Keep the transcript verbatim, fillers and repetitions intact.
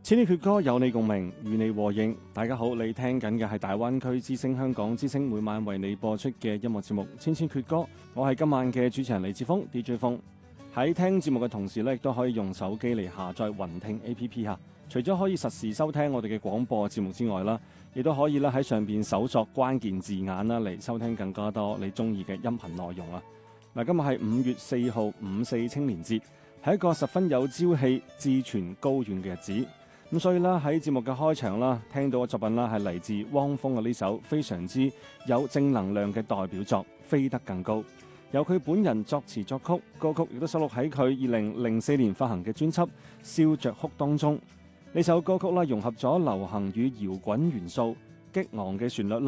千禧粵歌有你共鳴，與你和應。大家好，你聽緊嘅係大灣區之聲香港之聲每晚為你播出嘅音樂節目《千禧粵歌》。我係今晚嘅主持人李志峰 D J 峰。喺聽節目嘅同時咧，亦都可以用手機嚟下載雲聽 A P P 嚇。除咗可以實時收聽我哋嘅廣播節目之外啦，亦都可以咧喺上邊搜索關鍵字眼啦嚟收聽更加多你中意嘅音頻內容啊！嗱，今日係五月四號五四青年節，係一個十分有朝氣、志存高遠嘅日子。咁所以啦，喺節目嘅開場啦，聽到嘅作品啦係嚟自汪峰嘅呢首非常之有正能量嘅代表作《飛得更高》，由佢本人作詞作曲，歌曲亦都收錄喺佢二零零四年發行嘅專輯《笑着哭》當中。呢首歌曲啦融合咗流行與搖滾元素，激昂嘅旋律